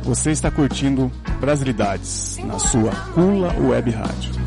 Você está curtindo Brasilidades na sua Cula Web Rádio.